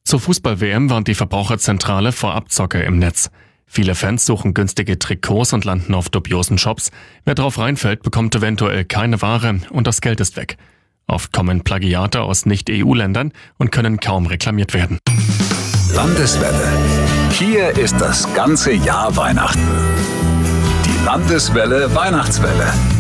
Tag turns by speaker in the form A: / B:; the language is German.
A: Zur Fußball-WM warnt die Verbraucherzentrale vor Abzocke im Netz. Viele Fans suchen günstige Trikots und landen auf dubiosen Shops. Wer drauf reinfällt, bekommt eventuell keine Ware und das Geld ist weg. Oft kommen Plagiate aus Nicht-EU-Ländern und können kaum reklamiert werden.
B: Landeswelle. Hier ist das ganze Jahr Weihnachten. Die Landeswelle Weihnachtswelle.